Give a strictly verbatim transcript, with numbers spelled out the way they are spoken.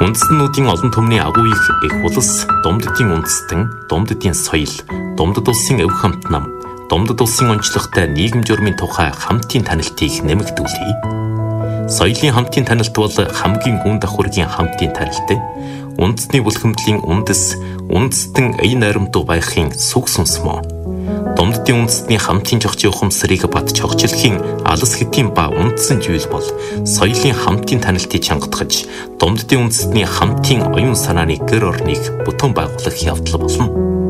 Үндэстнүүдийн олон түмний агуу их их улс, Думддын үндэстэн, Думддын соёл, Думдд улсын өв хамт нам, Думдд улсын онцлогтой нийгэм журмын тухай хамтын танилтыг нэмэгдүүлье. Соёлын хамтын танилт бол хамгийн гүн давхургийн хамтын танилт. Үндэсний бүлхэмдлийн үндэс, үндэстэн ая найрамдуу байхын сүг сүнс мөн. Думддын үндэстний хамтын жогч ухамсарыг бат чогчлохийн алс хэтийн ба үндсэн зүйл бол соёлын хамтын танилтыг чангатгаж, Думддын үндэстний хамтын оюун санааны гэр орныг бүтэн байгуулах явдал болно.